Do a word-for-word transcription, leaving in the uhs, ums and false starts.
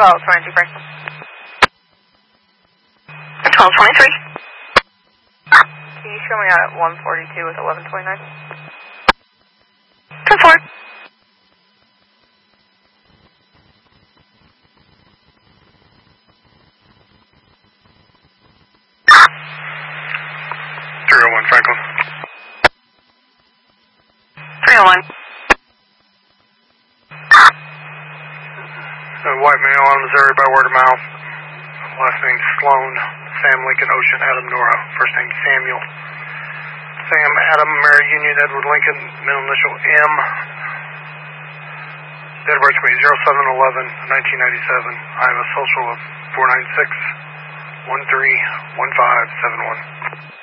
twelve twenty-two Franklin. twelve twenty-three. Can you show me out at one forty-two with eleven twenty-nine? ten four. three oh one Franklin. three oh one. A white male on Missouri by word of mouth. Last name Sloan. Sam Lincoln Ocean Adam Nora. First name Samuel. Sam Adam Mary Union Edward Lincoln. Middle initial M. Date of birth zero seven eleven nineteen ninety-seven. I have a social of four nine six one three one five seven one.